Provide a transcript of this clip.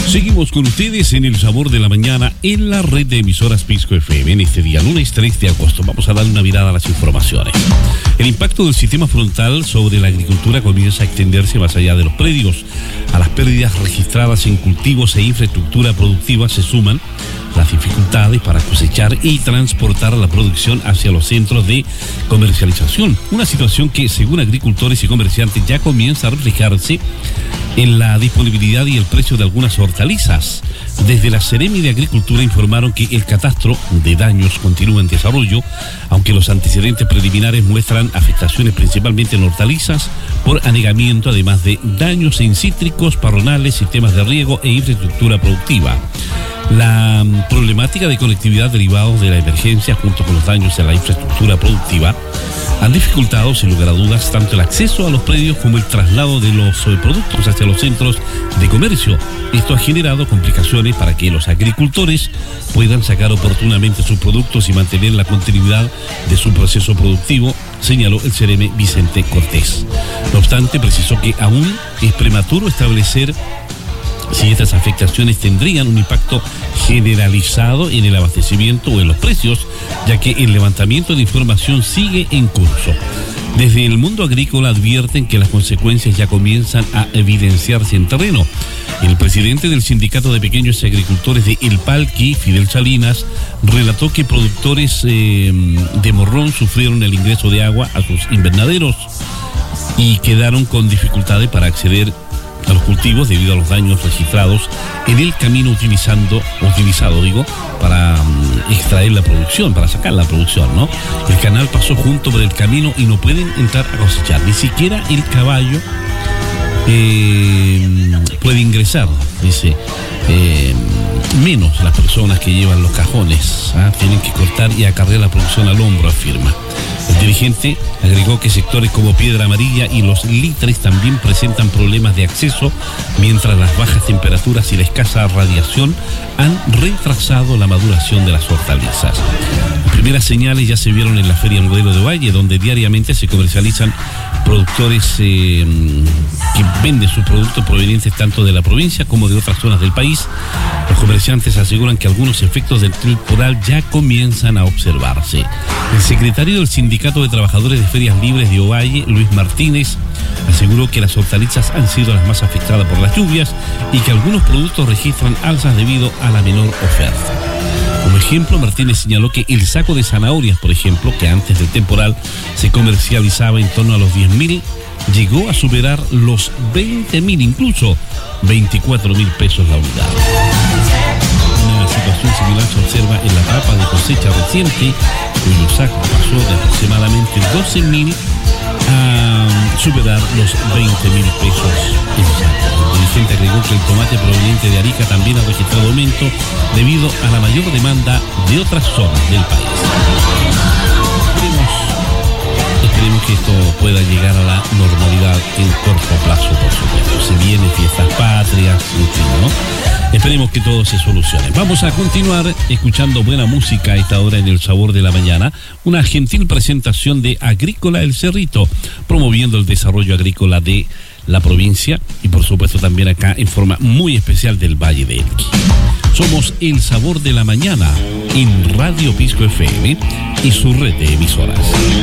Seguimos con ustedes en El Sabor de la Mañana en la red de emisoras Pisco FM. En este día, lunes 3 de agosto, vamos a dar una mirada a las informaciones. El impacto del sistema frontal sobre la agricultura comienza a extenderse más allá de los predios. A las pérdidas registradas en cultivos e infraestructura productiva se suman las dificultades para cosechar y transportar la producción hacia los centros de comercialización. Una situación que, según agricultores y comerciantes, ya comienza a reflejarse en la disponibilidad y el precio de algunas hortalizas. Desde la Seremi de Agricultura informaron que el catastro de daños continúa en desarrollo, aunque los antecedentes preliminares muestran afectaciones principalmente en hortalizas por anegamiento, además de daños en cítricos, parronales, sistemas de riego e infraestructura productiva. La problemática de conectividad derivados de la emergencia junto con los daños en la infraestructura productiva han dificultado, sin lugar a dudas, tanto el acceso a los predios como el traslado de los productos hacia los centros de comercio. Esto ha generado complicaciones para que los agricultores puedan sacar oportunamente sus productos y mantener la continuidad de su proceso productivo, señaló el CEREME Vicente Cortés. No obstante, precisó que aún es prematuro establecer si estas afectaciones tendrían un impacto generalizado en el abastecimiento o en los precios, ya que el levantamiento de información sigue en curso. Desde el mundo agrícola advierten que las consecuencias ya comienzan a evidenciarse en terreno. El presidente del Sindicato de Pequeños Agricultores de El Palqui, Fidel Salinas, relató que productores de morrón sufrieron el ingreso de agua a sus invernaderos y quedaron con dificultades para acceder a los cultivos debido a los daños registrados en el camino utilizado para extraer la producción, para sacar la producción, ¿no? El canal pasó junto por el camino y no pueden entrar a cosechar, ni siquiera el caballo puede ingresar, dice, menos las personas que llevan los cajones, tienen que cortar y acarrear la producción al hombro, afirma. El dirigente agregó que sectores como Piedra Amarilla y Los Litres también presentan problemas de acceso, mientras las bajas temperaturas y la escasa radiación han retrasado la maduración de las hortalizas. Las primeras señales ya se vieron en la Feria Modelo de Valle, donde diariamente se comercializan productores que venden sus productos provenientes tanto de la provincia como de otras zonas del país. Los comerciantes aseguran que algunos efectos del temporal ya comienzan a observarse. El secretario del Sindicato de Trabajadores de Ferias Libres de Ovalle, Luis Martínez, aseguró que las hortalizas han sido las más afectadas por las lluvias y que algunos productos registran alzas debido a la menor oferta. Como ejemplo, Martínez señaló que el saco de zanahorias, por ejemplo, que antes del temporal se comercializaba en torno a los 10.000, llegó a superar los 20.000, incluso 24.000 pesos la unidad. Una situación similar se observa en la papa de cosecha reciente, cuyo saco pasó de aproximadamente 12.000 a superar los 20.000 pesos en saco. El dirigente agregó que el tomate proveniente de Arica también ha registrado aumento debido a la mayor demanda de otras zonas del país. Esperemos que esto pueda llegar a la normalidad en corto plazo, por supuesto. Se vienen fiestas patrias, en fin, ¿no? Esperemos que todo se solucione. Vamos a continuar escuchando buena música a esta hora en El Sabor de la Mañana. Una gentil presentación de Agrícola El Cerrito, promoviendo el desarrollo agrícola de la provincia y por supuesto también acá en forma muy especial del Valle de Elqui. Somos El Sabor de la Mañana en Radio Pisco FM y su red de emisoras.